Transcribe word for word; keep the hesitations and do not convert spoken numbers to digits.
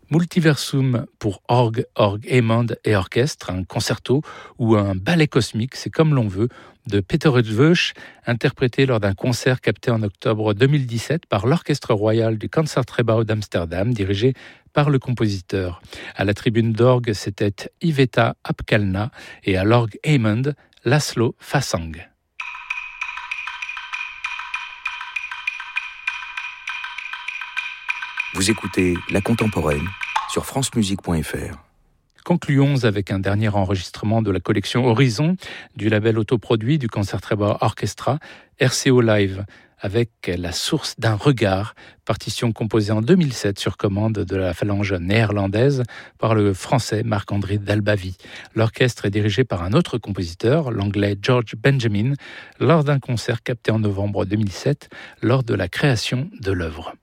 Multiversum pour orgue, orgue Hammond et orchestre, un concerto ou un ballet cosmique, c'est comme l'on veut, de Peter Eötvös, interprété lors d'un concert capté en octobre deux mille dix-sept par l'Orchestre royal du Concertgebouw d'Amsterdam, dirigé par le compositeur. À la tribune d'orgue, c'était Iveta Apkalna et à l'orgue Hammond, Laszlo Fasang. Vous écoutez La Contemporaine sur francemusique point f r. Concluons avec un dernier enregistrement de la collection Horizon du label autoproduit du Concertgebouw Orchestra, R C O Live, avec La source d'un regard, partition composée en deux mille sept sur commande de la phalange néerlandaise par le français Marc-André Dalbavie. L'orchestre est dirigé par un autre compositeur, l'anglais George Benjamin, lors d'un concert capté en novembre deux mille sept, lors de la création de l'œuvre.